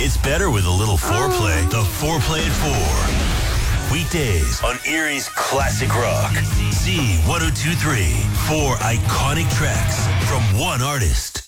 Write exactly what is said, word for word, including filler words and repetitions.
It's better with a little foreplay. The Foreplay at four. Weekdays on Erie's Classic Rock. Z one oh two three. Four iconic tracks from one artist.